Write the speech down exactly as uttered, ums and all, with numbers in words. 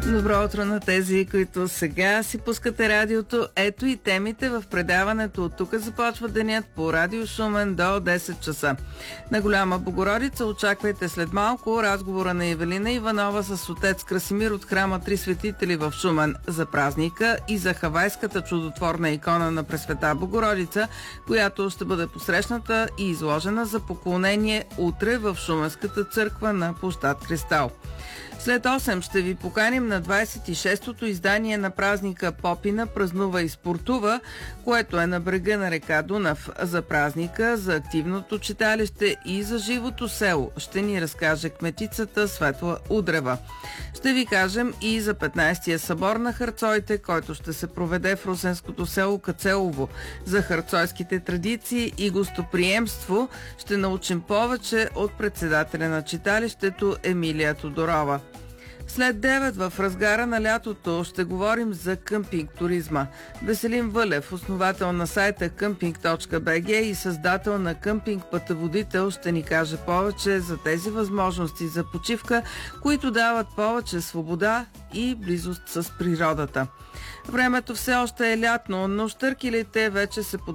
Добро утро на тези, които сега си пускате радиото. Ето и темите в предаването. От тук започва денят по Радио Шумен до десет часа. На Голяма Богородица очаквайте след малко разговора на Ивелина Иванова с отец Красимир от храма Три светители в Шумен за празника и за хавайската чудотворна икона на Пресвета Богородица, която ще бъде посрещната и изложена за поклонение утре в Шуменската църква на площад Кристал. След осем ще ви поканим на двадесет и шестото издание на празника Попина празнува и спортува, което е на брега на река Дунав. За празника, за активното читалище и за живото село ще ни разкаже кметицата Светла Удрева. Ще ви кажем и за петнадесетия събор на харцоите, който ще се проведе в русенското село Кацелово. За харцойските традиции и гостоприемство ще научим повече от председателя на читалището Емилия Тодорова. След девет в разгара на лятото ще говорим за къмпинг туризма. Веселин Вълев, основател на сайта къмпинг точка би джи и създател на къмпинг Пътеводител, ще ни каже повече за тези възможности за почивка, които дават повече свобода и близост с природата. Времето все още е лятно, но щъркелите вече се подготвят